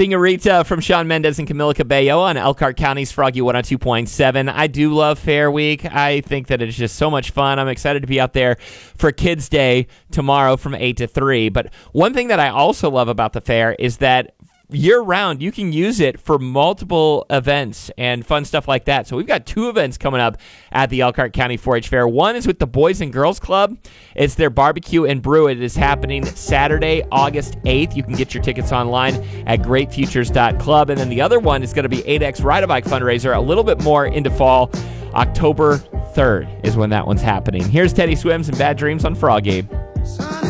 Senorita from Shawn Mendes and Camila Cabello on Elkhart County's Froggy 102.7. I do love Fair Week. I think that it's just so much fun. I'm excited to be out there for Kids Day tomorrow from 8 to 3. But one thing that I also love about the fair is that year-round, you can use it for multiple events and fun stuff like that. So we've got 2 events coming up at the Elkhart County 4-H Fair. One is with the Boys and Girls Club. It's their barbecue and brew. It is happening Saturday, August 8th. You can get your tickets online at greatfutures.club. And then the other one is going to be 8X Ride-A-Bike fundraiser, a little bit more into fall. October 3rd is when that one's happening. Here's Teddy Swims and Bad Dreams on Froggy.